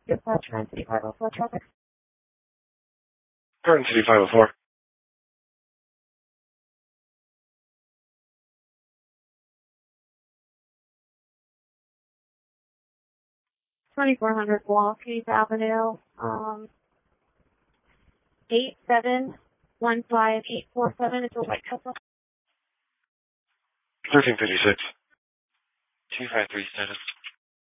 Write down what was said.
Dispatch 9 City 504 traffic. Garden City 504. $2,400 Walkeith Avenue, 8715847 is a white Tesla. 1356. 253 status.